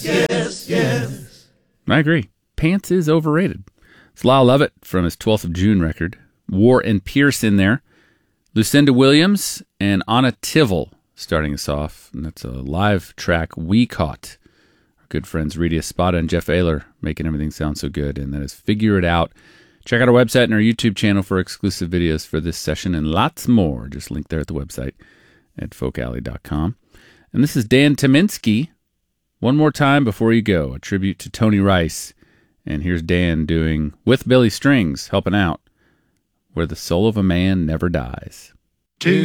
I agree. Pants is overrated. It's Lyle Lovett from his 12th of June record. War and Pierce in there. Lucinda Williams and Anna Tivel starting us off. And that's a live track we caught. Our good friends Rita Espada and Jeff Ayler making everything sound so good. And that is Figure It Out. Check out our website and our YouTube channel for exclusive videos for this session and lots more. Just link there at the website at folkalley.com. And this is Dan Tyminski. One More Time Before You Go, a tribute to Tony Rice. And here's Dan doing, with Billy Strings, helping out, Where the Soul of a Man Never Dies.